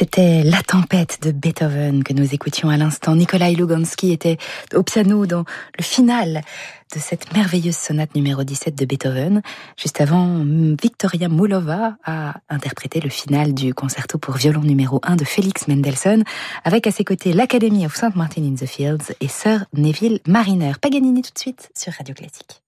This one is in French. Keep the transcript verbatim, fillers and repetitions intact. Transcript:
C'était La Tempête de Beethoven que nous écoutions à l'instant. Nikolai Luganski était au piano dans le final de cette merveilleuse sonate numéro dix-sept de Beethoven. Juste avant, Victoria Moulova a interprété le final du concerto pour violon numéro un de Félix Mendelssohn, avec à ses côtés l'Academy of Saint Martin in the Fields et Sir Neville Marriner. Paganini tout de suite sur Radio Classique.